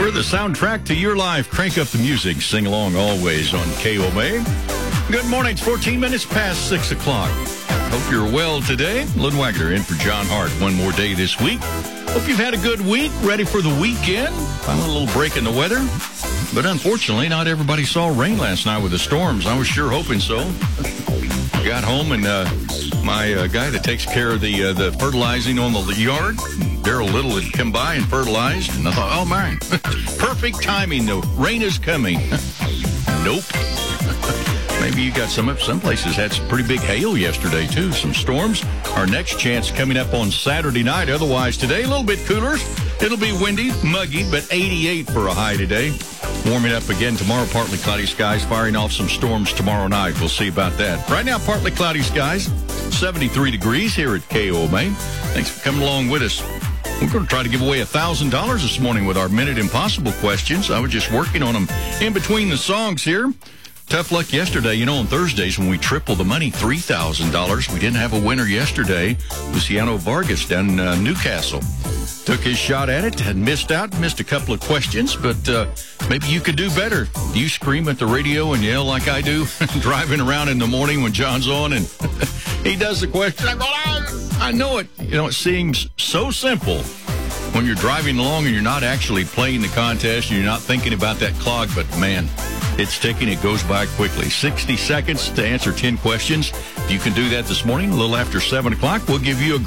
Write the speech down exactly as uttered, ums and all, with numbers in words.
We're the soundtrack to your life. Crank up the music. Sing along always on K O M A. Good morning. It's fourteen minutes past six o'clock. Hope you're well today. Lynn Wagner in for John Hart. One more day this week. Hope you've had a good week. Ready for the weekend. Finally a little break in the weather. But unfortunately, not everybody saw rain last night with the storms. I was sure hoping so. Got home and uh, my uh, guy that takes care of the uh, the fertilizing on the yard, Daryl Little, had come by and fertilized. And I thought, oh, man, perfect timing. The rain is coming. Nope. Maybe you got some, some places had some pretty big hail yesterday, too. Some storms. Our next chance coming up on Saturday night. Otherwise, today, a little bit cooler. It'll be windy, muggy, but eighty-eight for a high today. Warming up again tomorrow. Partly cloudy skies, firing off some storms tomorrow night. We'll see about that. Right now, partly cloudy skies. seventy-three degrees here at K O M A. Thanks for coming along with us. We're going to try to give away one thousand dollars this morning with our Minute Impossible questions. I was just working on them in between the songs here. Tough luck yesterday. You know, on Thursdays when we triple the money, three thousand dollars. We didn't have a winner yesterday. Luciano Vargas down in uh, Newcastle took his shot at it, had missed out, missed a couple of questions, but uh, maybe you could do better. You scream at the radio and yell like I do, driving around in the morning when John's on and he does the question. I go, I, I know it. You know, it seems so simple when you're driving along and you're not actually playing the contest and you're not thinking about that clock, but man, it's ticking. It goes by quickly. sixty seconds to answer ten questions. If you can do that this morning, a little after seven o'clock, we'll give you a